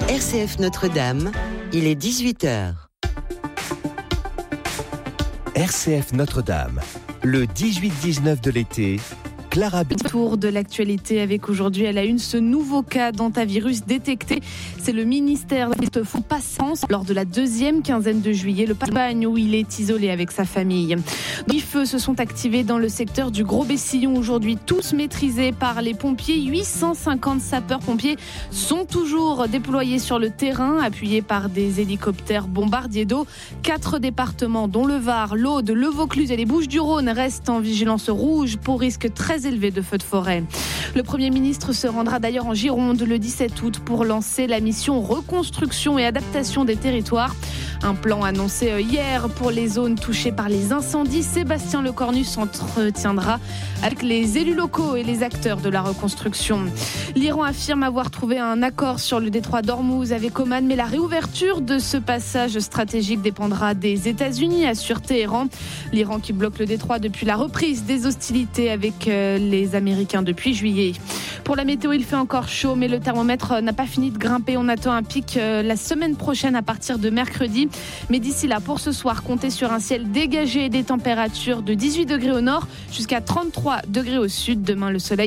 RCF Notre-Dame, il est 18h. RCF Notre-Dame, le 18-19 de l'été, Clara B. Tour de l'actualité avec aujourd'hui à la une ce nouveau cas d'hantavirus détecté. C'est le ministère de font patience lors de la deuxième quinzaine de juillet, le Pagne où il est isolé avec sa famille. Les feux se sont activés dans le secteur du Gros-Bessillon aujourd'hui, tous maîtrisés par les pompiers. 850 sapeurs-pompiers sont toujours déployés sur le terrain, appuyés par des hélicoptères bombardiers d'eau. 4 départements, dont le Var, l'Aude, le Vaucluse et les Bouches-du-Rhône, restent en vigilance rouge pour risque très élevé de feux de forêt. Le Premier ministre se rendra d'ailleurs en Gironde le 17 août pour lancer la mission reconstruction et adaptation des territoires. Un plan annoncé hier pour les zones touchées par les incendies. Sébastien Lecornu s'entretiendra avec les élus locaux et les acteurs de la reconstruction. L'Iran affirme avoir trouvé un accord sur le détroit d'Ormuz avec Oman, mais la réouverture de ce passage stratégique dépendra des États-Unis, assure Téhéran. L'Iran qui bloque le détroit depuis la reprise des hostilités avec les Américains depuis juillet. Pour la météo, il fait encore chaud, mais le thermomètre n'a pas fini de grimper. On attend un pic la semaine prochaine à partir de mercredi. Mais d'ici là, pour ce soir, comptez sur un ciel dégagé et des températures de 18 degrés au nord jusqu'à 33 degrés au sud. Demain, le soleil